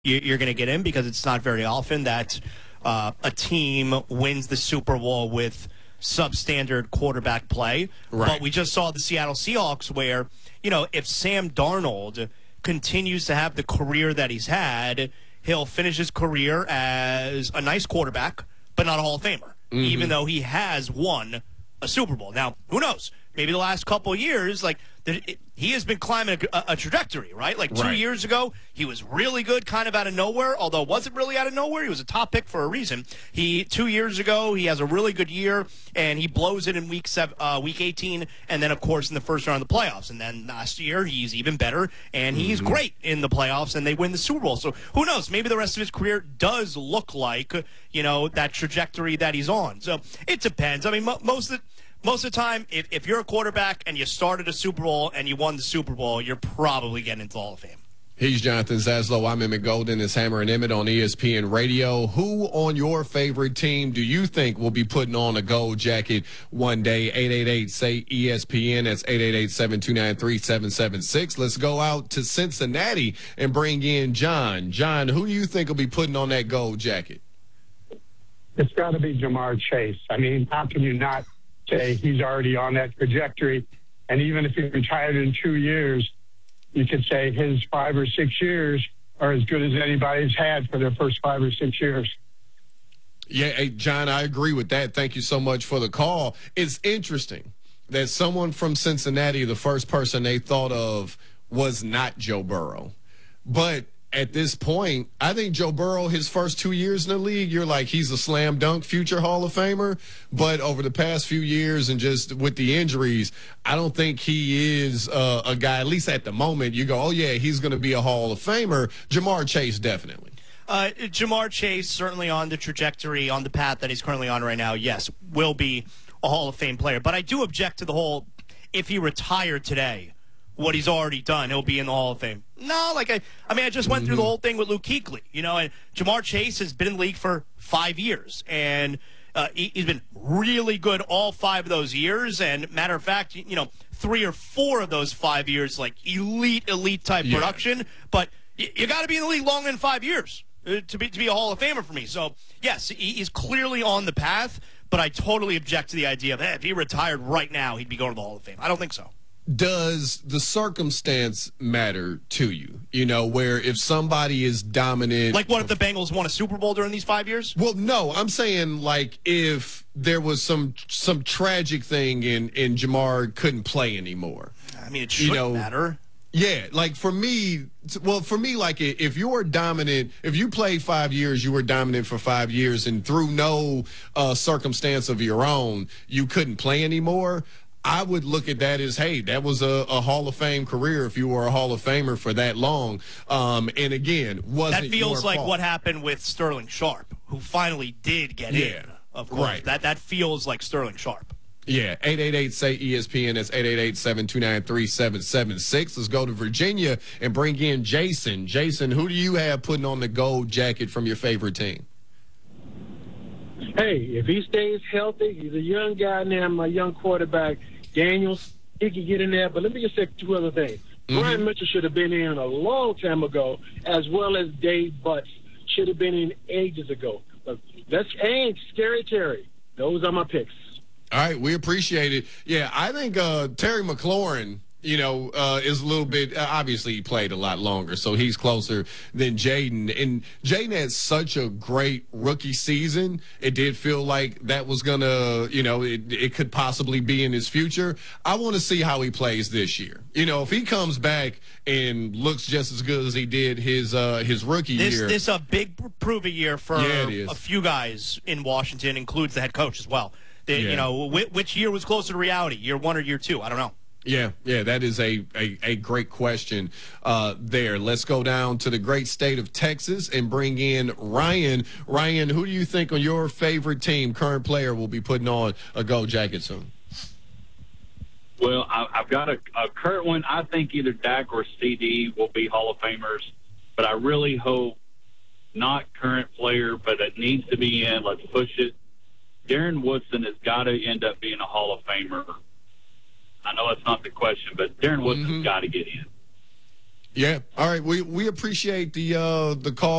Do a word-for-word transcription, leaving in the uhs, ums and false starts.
you're going to get in, because it's not very often that uh, a team wins the Super Bowl with substandard quarterback play. Right. But we just saw the Seattle Seahawks where, you know, if Sam Darnold continues to have the career that he's had, he'll finish his career as a nice quarterback, but not a Hall of Famer, mm-hmm. even though he has won a Super Bowl. Now, who knows? Maybe the last couple of years, like, the, it, he has been climbing a, a trajectory, right? Like, two right. years ago, he was really good kind of out of nowhere, although wasn't really out of nowhere. He was a top pick for a reason. He Two years ago, he has a really good year, and he blows it in week seven, uh, week eighteen, and then, of course, in the first round of the playoffs. And then last year, he's even better, and he's mm-hmm. great in the playoffs, and they win the Super Bowl. So who knows? Maybe the rest of his career does look like, you know, that trajectory that he's on. So it depends. I mean, mo- most of the Most of the time, if, if you're a quarterback and you started a Super Bowl and you won the Super Bowl, you're probably getting into the Hall of Fame. He's Jonathan Zaslow. I'm Emmett Golden. It's Hammer and Emmett on E S P N Radio. Who on your favorite team do you think will be putting on a gold jacket one day? eight eight eight, S A Y, E S P N. That's eight eight eight, seven two nine, three seven seven six. Let's go out to Cincinnati and bring in John. John, who do you think will be putting on that gold jacket? It's got to be Jamar Chase. I mean, how can you not say he's already on that trajectory? And even if he retired in two years, you could say his five or six years are as good as anybody's had for their first five or six years. Yeah, hey, John, I agree with that. Thank you so much for the call. It's interesting that someone from Cincinnati, the first person they thought of was not Joe Burrow. But at this point, I think Joe Burrow, his first two years in the league, you're like, he's a slam dunk future Hall of Famer. But over the past few years and just with the injuries, I don't think he is uh, a guy, at least at the moment, you go, oh, yeah, he's going to be a Hall of Famer. Jamar Chase, definitely. Uh, Jamar Chase, certainly on the trajectory, on the path that he's currently on right now, yes, will be a Hall of Fame player. But I do object to the whole, if he retired today, what he's already done, he'll be in the Hall of Fame. No, like, I I mean, I just went mm-hmm. through the whole thing with Luke Kuechly, you know, and Jamar Chase has been in the league for five years, and uh, he, he's been really good all five of those years, and matter of fact, you know, three or four of those five years, like, elite, elite-type yeah. production, but you, you got to be in the league longer than five years uh, to be to be a Hall of Famer for me. So, yes, he, he's clearly on the path, but I totally object to the idea of, hey, if he retired right now, he'd be going to the Hall of Fame. I don't think so. Does the circumstance matter to you? You know, where if somebody is dominant. Like, what if the Bengals won a Super Bowl during these five years? Well, no, I'm saying, like, if there was some some tragic thing and, and Jamar couldn't play anymore. I mean, it shouldn't you know, matter. Yeah, like, for me, well, for me, like, if you're dominant, if you played five years, you were dominant for five years, and through no uh, circumstance of your own, you couldn't play anymore, I would look at that as, hey, that was a, a Hall of Fame career if you were a Hall of Famer for that long. Um, and again, wasn't that feels your like fault. What happened with Sterling Sharp, who finally did get yeah, in. Of course, right. that that feels like Sterling Sharp. Yeah, eight eight eight, S A Y, E S P N. That's eight eight eight, seven two nine, three seven seven six. Let's go to Virginia and bring in Jason. Jason, who do you have putting on the gold jacket from your favorite team? Hey, if he stays healthy, he's a young guy now, my young quarterback, Daniels, he can get in there. But let me just say two other things. Mm-hmm. Brian Mitchell should have been in a long time ago, as well as Dave Butts should have been in ages ago. But that's ain't Scary Terry. Those are my picks. All right, we appreciate it. Yeah, I think uh, Terry McLaurin, you know, uh, is a little bit, uh, obviously he played a lot longer, so he's closer than Jaden. And Jaden had such a great rookie season. It did feel like that was going to, you know, it, it could possibly be in his future. I want to see how he plays this year. You know, if he comes back and looks just as good as he did his uh, his rookie this, year. This is a big prove a year for yeah, it is. a few guys in Washington, includes the head coach as well. They, yeah. You know, which, which year was closer to reality, year one or year two? I don't know. Yeah, yeah, that is a, a, a great question uh, there. Let's go down to the great state of Texas and bring in Ryan. Ryan, who do you think on your favorite team, current player, will be putting on a gold jacket soon? Well, I, I've got a, a current one. I think either Dak or C D will be Hall of Famers, but I really hope not current player, but it needs to be in. Let's push it. Darren Woodson has got to end up being a Hall of Famer. I know that's not the question, but Darren Woodson's mm-hmm. got to get in. Yeah. All right. We we appreciate the uh, the call.